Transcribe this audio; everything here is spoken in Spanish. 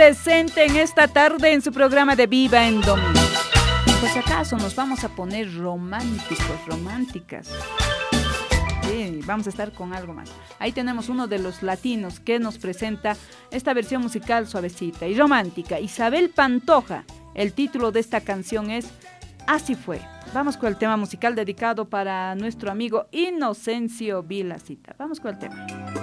presente en esta tarde en su programa de Viva en Domingo. Pues acaso nos vamos a poner románticos, románticas. Sí, vamos a estar con algo más. Ahí tenemos uno de los latinos que nos presenta esta versión musical suavecita y romántica. Isabel Pantoja. El título de esta canción es Así fue. Vamos con el tema musical dedicado para nuestro amigo Inocencio Vilacita. Vamos con el tema.